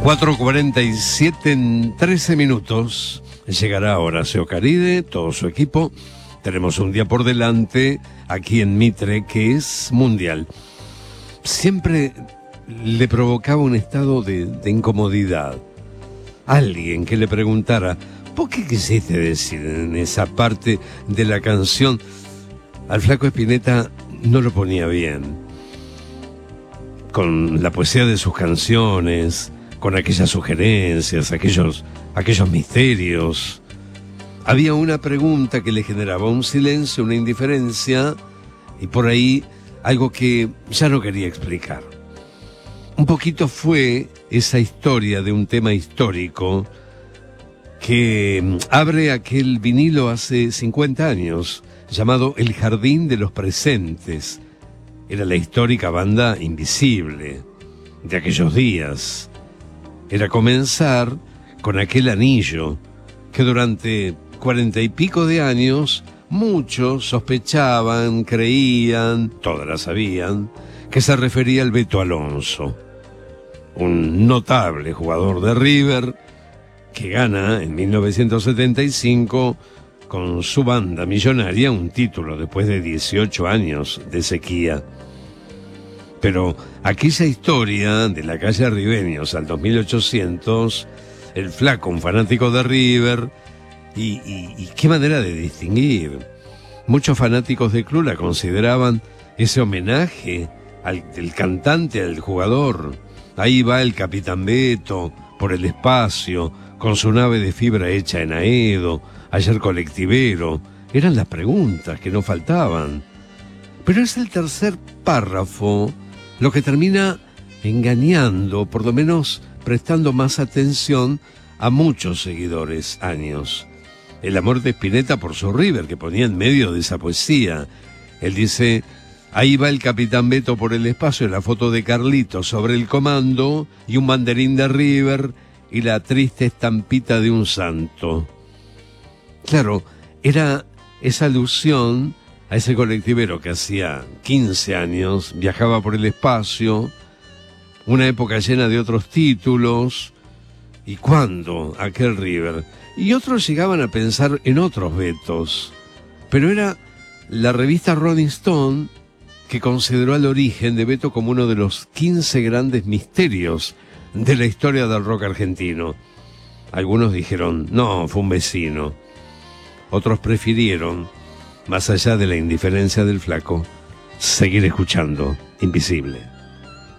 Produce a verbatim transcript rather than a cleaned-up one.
cuatro cuarenta y siete en trece minutos. Llegará Horacio Caride, todo su equipo. Tenemos un día por delante aquí en Mitre que es mundial. Siempre le provocaba un estado de, de incomodidad. Alguien que le preguntara, ¿por qué quisiste decir en esa parte de la canción? Al flaco Spinetta no lo ponía bien. Con la poesía de sus canciones, con aquellas sugerencias, aquellos, aquellos misterios. Había una pregunta que le generaba un silencio, una indiferencia, y por ahí algo que ya no quería explicar. Un poquito fue esa historia de un tema histórico que abre aquel vinilo hace cincuenta años, llamado El Jardín de los Presentes. Era la histórica banda Invisible de aquellos días. Era comenzar con aquel anillo que durante cuarenta y pico de años muchos sospechaban, creían, todas la sabían, que se refería al Beto Alonso, un notable jugador de River que gana en mil novecientos setenta y cinco con su banda millonaria un título después de dieciocho años de sequía. Pero aquella historia de la calle Ribeños al dos mil ochocientos, el flaco, un fanático de River, y, y, y qué manera de distinguir. Muchos fanáticos del club la consideraban ese homenaje al, del cantante al jugador. Ahí va el Capitán Beto por el espacio, con su nave de fibra hecha en Aedo, ayer colectivero. Eran las preguntas que no faltaban. Pero es el tercer párrafo lo que termina engañando, por lo menos prestando más atención a muchos seguidores años. El amor de Spinetta por su River, que ponía en medio de esa poesía. Él dice, ahí va el Capitán Beto por el espacio, la foto de Carlitos sobre el comando, y un banderín de River, y la triste estampita de un santo. Claro, era esa alusión a ese colectivero que hacía quince años viajaba por el espacio, una época llena de otros títulos. ¿Y cuándo aquel River? Y otros llegaban a pensar en otros Betos, pero era la revista Rolling Stone que consideró al origen de Beto como uno de los quince grandes misterios de la historia del rock argentino. Algunos dijeron, no, fue un vecino. Otros prefirieron, más allá de la indiferencia del flaco, seguir escuchando Invisible.